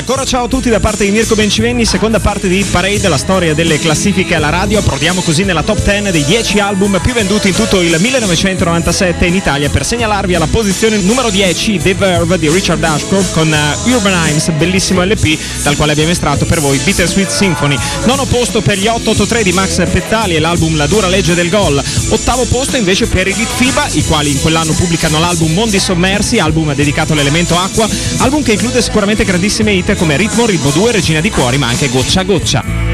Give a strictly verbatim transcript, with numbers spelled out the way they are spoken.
ancora ciao a tutti da parte di Mirko Bencivenni, seconda parte di Hit Parade, la storia delle classifiche alla radio. Approdiamo così nella top dieci dei dieci album più venduti in tutto il millenovecentonovantasette in Italia, per segnalarvi alla posizione numero dieci The Verve di Richard Ashcroft con uh, Urban Hymns, bellissimo L P dal quale abbiamo estratto per voi Bittersweet Symphony. Nono posto per gli otto otto tre di Max Pezzali e l'album La dura legge del gol. Ottavo posto invece per i Lit Fiba, i quali in quell'anno pubblicano l'album Mondi Sommersi, album dedicato all'elemento acqua, album che include sicuramente grandissime hit come Ritmo, Ritmo due, Regina di Cuori, ma anche Goccia Goccia.